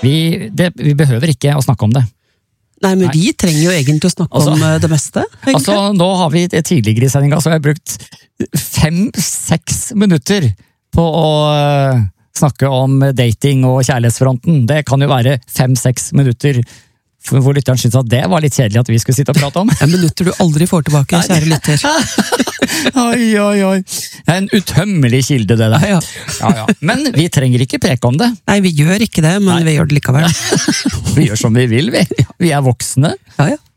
Vi behøver ikke å snakke om det. Nei, men vi trenger jo egentlig å snakke om det meste. Altså, nå har vi tidligere i sendinga, så har jeg brukt 5-6 minutter på å snakke om dating og kjærlighetsfronten. Det kan jo være 5-6 minutter hvor lytteren synes at det var litt kjedelig at vi skulle sitte og prate om. Minutter du aldri får tilbake, kjære lytter. Oi. Det er en utømmelig kilde, det der. Ja. Men vi trenger ikke preke om det. Nei, vi gjør ikke det, men vi gjør det likevel. Vi gjør som vi vil, vi. Vi er voksne. Ja.